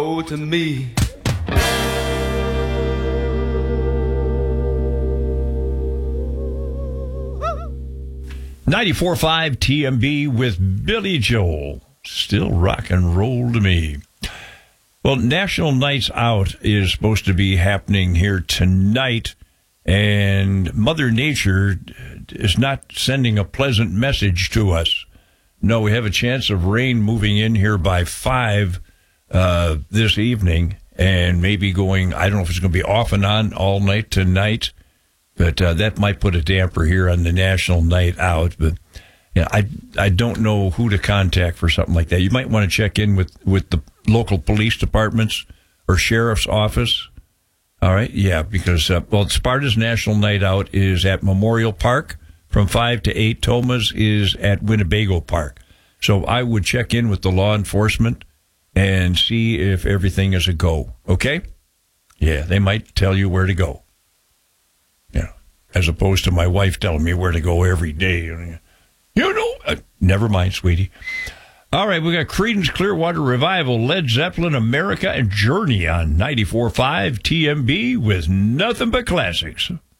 Oh, to me. 94.5 TMB with Billy Joel. Still rock and roll to me. Well, National Nights Out is supposed to be happening here tonight, and Mother Nature is not sending a pleasant message to us. No, we have a chance of rain moving in here by 5 this evening, and maybe going, I don't know if it's going to be off and on all night tonight, but that might put a damper here on the National Night Out. But yeah, I don't know who to contact for something like that. You might want to check in with the local police departments or sheriff's office. All right, yeah, because Sparta's National Night Out is at Memorial Park from 5 to 8. Toma's is at Winnebago Park. So I would check in with the law enforcement and see if everything is a go. Okay? Yeah, they might tell you where to go. Yeah, as opposed to my wife telling me where to go every day. You know, never mind, sweetie. All right, we got Creedence Clearwater Revival, Led Zeppelin, America, and Journey on 94.5 TMB with nothing but classics.